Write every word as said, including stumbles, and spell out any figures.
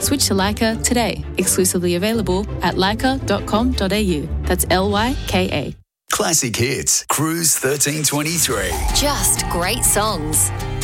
Switch to Lyca today. Exclusively available at lyca dot com dot a u. That's L Y K A. Classic Hits, Cruise thirteen twenty-three. Just great songs.